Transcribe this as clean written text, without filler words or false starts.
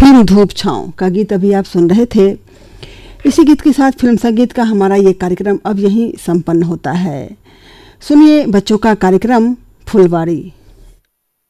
Film धूप छाँव का गीत अभी आप सुन रहे थे। इसी गीत के साथ फिल्म संगीत का हमारा ये कार्यक्रम अब यहीं संपन्न होता है। सुनिए बच्चों का कार्यक्रम फुलवारी।